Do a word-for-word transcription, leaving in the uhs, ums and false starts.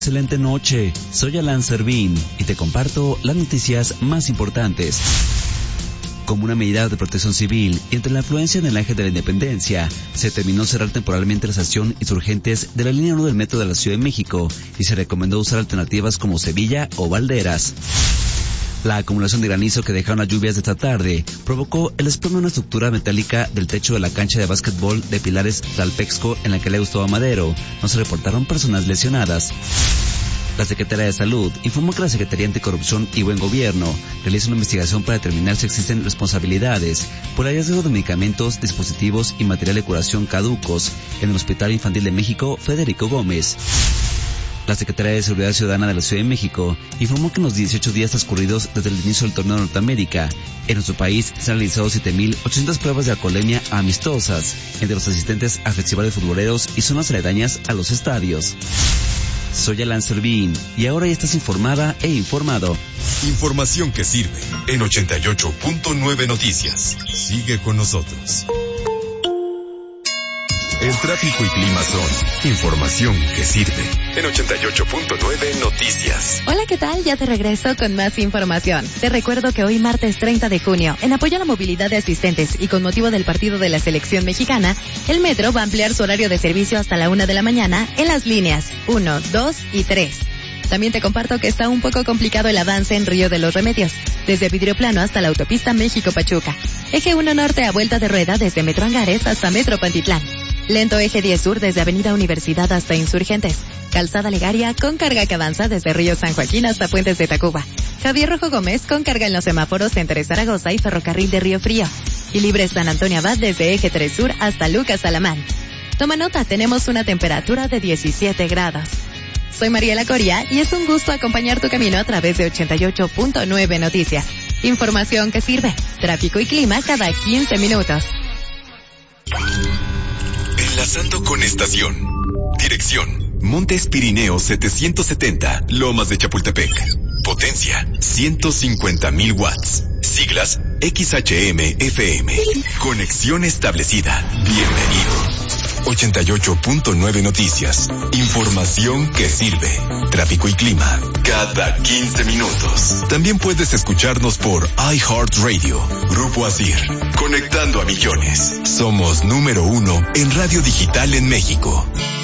Excelente noche, soy Alan Servín y te comparto las noticias más importantes. Como una medida de protección civil y entre la afluencia en el Ángel de la Independencia, se determinó cerrar temporalmente la estación Insurgentes de la línea uno del metro de la Ciudad de México y se recomendó usar alternativas como Sevilla o Valderas. La acumulación de granizo que dejaron las lluvias de esta tarde provocó el desplome de una estructura metálica del techo de la cancha de básquetbol de Pilares Tlalpexco en la que le Gustavo Madero. No se reportaron personas lesionadas. La Secretaría de Salud informó que la Secretaría Anticorrupción y Buen Gobierno realiza una investigación para determinar si existen responsabilidades por el hallazgo de medicamentos, dispositivos y material de curación caducos en el Hospital Infantil de México Federico Gómez. La Secretaría de Seguridad Ciudadana de la Ciudad de México informó que en los dieciocho días transcurridos desde el inicio del torneo de Norteamérica, en nuestro país se han realizado siete mil ochocientas pruebas de alcoholemia amistosas entre los asistentes a festivales futboleros y zonas aledañas a los estadios. Soy Alan Servín y ahora ya estás informada e informado. Información que sirve en ochenta y ocho punto nueve Noticias. Sigue con nosotros. El tráfico y clima son información que sirve en ochenta y ocho punto nueve Noticias. Hola, ¿qué tal? Ya te regreso con más información. Te recuerdo que hoy martes treinta de junio, en apoyo a la movilidad de asistentes y con motivo del partido de la selección mexicana, el metro va a ampliar su horario de servicio hasta la una de la mañana en las líneas uno, dos y tres. También te comparto que está un poco complicado el avance en Río de los Remedios, desde Vidrioplano hasta la autopista México-Pachuca. Eje uno Norte a vuelta de rueda desde Metro Angares hasta Metro Pantitlán. Lento eje diez Sur desde Avenida Universidad hasta Insurgentes. Calzada Legaria con carga que avanza desde Río San Joaquín hasta Puentes de Tacuba. Javier Rojo Gómez con carga en los semáforos entre Zaragoza y Ferrocarril de Río Frío. Y libre San Antonio Abad desde eje tres Sur hasta Lucas Alamán. Toma nota, tenemos una temperatura de diecisiete grados. Soy Mariela Coria y es un gusto acompañar tu camino a través de ochenta y ocho punto nueve Noticias. Información que sirve. Tráfico y clima cada quince minutos. Enlazando con estación. Dirección: Montes Pirineos setecientos setenta, Lomas de Chapultepec. Potencia: ciento cincuenta mil watts. Siglas: X H M F M. Conexión establecida. Bienvenido. ochenta y ocho punto nueve Noticias. Información que sirve. Tráfico y clima cada quince minutos. También puedes escucharnos por iHeartRadio. Grupo Asir. Conectando a millones. Somos número uno en radio digital en México.